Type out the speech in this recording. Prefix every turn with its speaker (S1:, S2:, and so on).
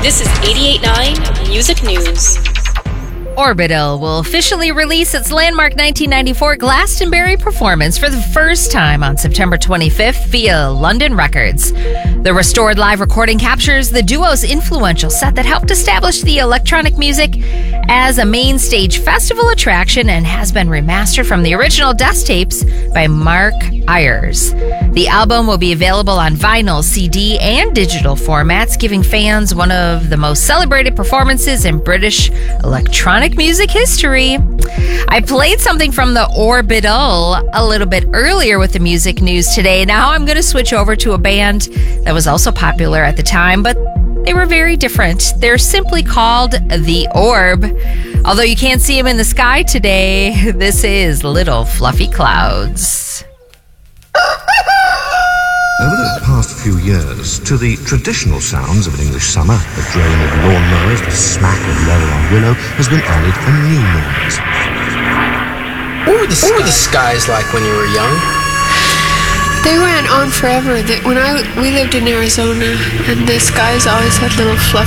S1: This is 88.9 Music News.
S2: Orbital will officially release its landmark 1994 Glastonbury performance for the first time on September 25th via London Records. The restored live recording captures the duo's influential set that helped establish the electronic music as a main stage festival attraction and has been remastered from the original dust tapes by Mark Ayers. The album will be available on vinyl, CD, and digital formats, giving fans one of the most celebrated performances in British electronic music history. I played something from the Orbital a little bit earlier with the music news today. Now I'm going to switch over to a band that was also popular at the time, but they were very different. They're simply called The Orb. Although you can't see them in the sky today, this is Little Fluffy Clouds.
S3: Over the past few years, to the traditional sounds of an English summer, the drone of lawnmowers, the smack of leather on willow, has been added a new noise.
S4: What were the skies like when you were young?
S5: They went on forever. We lived in Arizona, and the skies always had little fluffy